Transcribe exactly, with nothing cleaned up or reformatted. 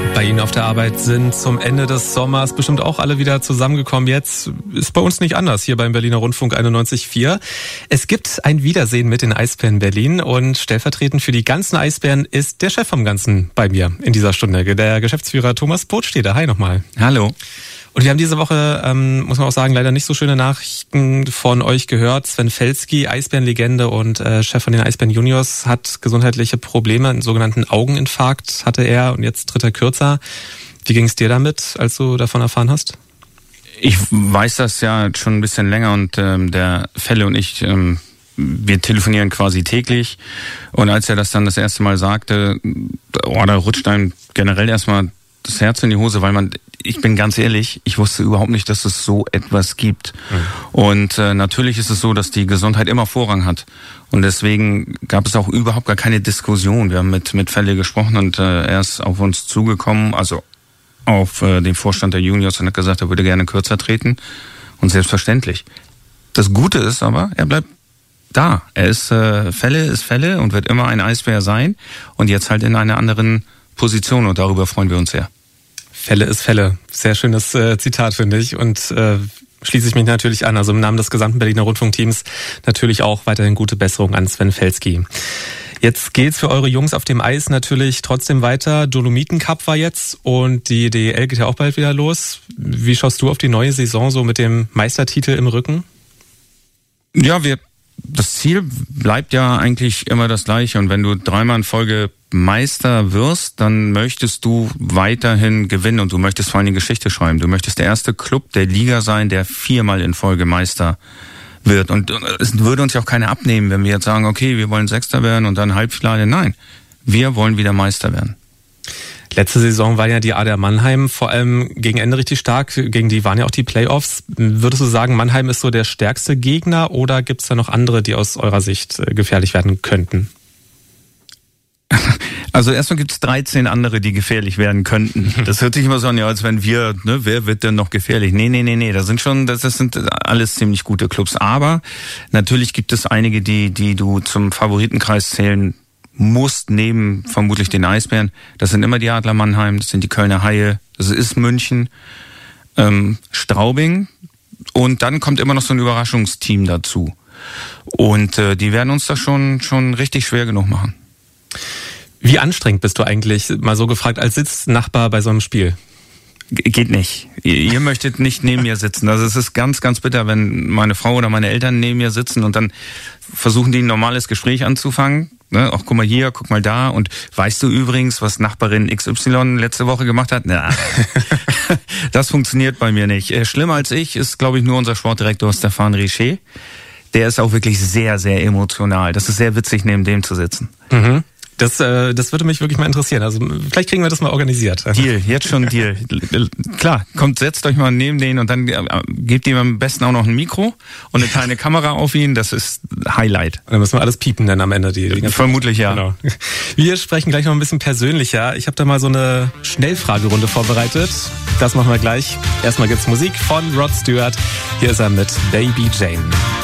Bei Ihnen auf der Arbeit sind zum Ende des Sommers bestimmt auch alle wieder zusammengekommen. Jetzt ist bei uns nicht anders hier beim Berliner Rundfunk einundneunzig Komma vier. Es gibt ein Wiedersehen mit den Eisbären Berlin und stellvertretend für die ganzen Eisbären ist der Chef vom Ganzen bei mir in dieser Stunde, der Geschäftsführer Thomas Brotsteter. Hi nochmal. Hallo. Und wir haben diese Woche, ähm, muss man auch sagen, leider nicht so schöne Nachrichten von euch gehört. Sven Felski, Eisbärenlegende und äh, Chef von den Eisbären Juniors, hat gesundheitliche Probleme, einen sogenannten Augeninfarkt hatte er und jetzt tritt er kürzer. Wie ging es dir damit, als du davon erfahren hast? Ich weiß das ja schon ein bisschen länger und ähm, der Felle und ich, ähm, wir telefonieren quasi täglich. Und als er das dann das erste Mal sagte, oh, da rutscht einem generell erstmal das Herz in die Hose, weil man, ich bin ganz ehrlich, ich wusste überhaupt nicht, dass es so etwas gibt. Mhm. Und äh, natürlich ist es so, dass die Gesundheit immer Vorrang hat. Und deswegen gab es auch überhaupt gar keine Diskussion. Wir haben mit mit Felle gesprochen und äh, er ist auf uns zugekommen, also auf äh, den Vorstand der Juniors und hat gesagt, er würde gerne kürzer treten. Und selbstverständlich. Das Gute ist aber, er bleibt da. Er ist äh, Felle, ist Felle und wird immer ein Eisbär sein. Und jetzt halt in einer anderen Position und darüber freuen wir uns sehr. Fälle ist Fälle. Sehr schönes äh, Zitat, finde ich. Und äh, schließe ich mich natürlich an. Also im Namen des gesamten Berliner Rundfunkteams natürlich auch weiterhin gute Besserung an Sven Felski. Jetzt geht's für eure Jungs auf dem Eis natürlich trotzdem weiter. Dolomiten Cup war jetzt und die D E L geht ja auch bald wieder los. Wie schaust du auf die neue Saison so mit dem Meistertitel im Rücken? Ja, wir das Ziel bleibt ja eigentlich immer das gleiche. Und wenn du dreimal in Folge Meister wirst, dann möchtest du weiterhin gewinnen und du möchtest vor allem Geschichte schreiben. Du möchtest der erste Club der Liga sein, der viermal in Folge Meister wird. Und es würde uns ja auch keiner abnehmen, wenn wir jetzt sagen, okay, wir wollen Sechster werden und dann Halbfinale. Nein, wir wollen wieder Meister werden. Letzte Saison war ja die Adler Mannheim vor allem gegen Ende richtig stark. Gegen die waren ja auch die Playoffs. Würdest du sagen, Mannheim ist so der stärkste Gegner oder gibt es da noch andere, die aus eurer Sicht gefährlich werden könnten? Also erstmal gibt es dreizehn andere, die gefährlich werden könnten. Das hört sich immer so an, ja, als wenn wir, ne, wer wird denn noch gefährlich? Nee, nee, nee, nee, das sind schon, das, das sind alles ziemlich gute Clubs. Aber natürlich gibt es einige, die, die du zum Favoritenkreis zählen musst, neben vermutlich den Eisbären. Das sind immer die Adler Mannheim, das sind die Kölner Haie, das ist München, ähm, Straubing und dann kommt immer noch so ein Überraschungsteam dazu. Und äh, die werden uns das schon, schon richtig schwer genug machen. Wie anstrengend bist du eigentlich, mal so gefragt, als Sitznachbar bei so einem Spiel? Geht nicht. Ihr möchtet nicht neben mir sitzen. Also es ist ganz, ganz bitter, wenn meine Frau oder meine Eltern neben mir sitzen und dann versuchen die ein normales Gespräch anzufangen. Ne? Auch guck mal hier, guck mal da. Und weißt du übrigens, was Nachbarin X Y letzte Woche gemacht hat? Na, das funktioniert bei mir nicht. Schlimmer als ich ist, glaube ich, nur unser Sportdirektor Stéphane Richer. Der ist auch wirklich sehr, sehr emotional. Das ist sehr witzig, neben dem zu sitzen. Mhm. Das, äh, das würde mich wirklich mal interessieren. Also vielleicht kriegen wir das mal organisiert. Deal, jetzt schon Deal. Klar, kommt, setzt euch mal neben den und dann äh, gebt ihm am besten auch noch ein Mikro und eine kleine Kamera auf ihn. Das ist Highlight. Und dann müssen wir alles piepen dann am Ende. Die, die Vermutlich ja. Genau. Wir sprechen gleich noch ein bisschen persönlicher. Ich habe da mal so eine Schnellfragerunde vorbereitet. Das machen wir gleich. Erstmal gibt's Musik von Rod Stewart. Hier ist er mit Baby Jane.